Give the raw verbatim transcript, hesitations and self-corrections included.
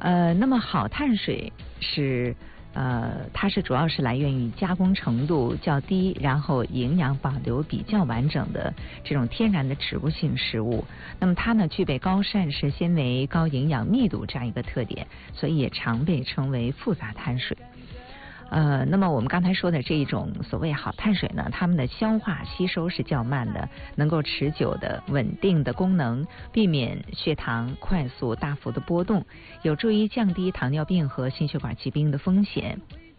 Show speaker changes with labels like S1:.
S1: 呃，那么好碳水是呃，它是主要是来源于加工程度较低，然后营养保留比较完整的这种天然的植物性食物。那么它呢，具备高膳食纤维、高营养密度这样一个特点，所以也常被称为复杂碳水。呃，那么我们刚才说的这一种所谓好碳水呢，它们的消化吸收是较慢的，能够持久的、稳定的功能，避免血糖快速大幅的波动，有助于降低糖尿病和心血管疾病的风险。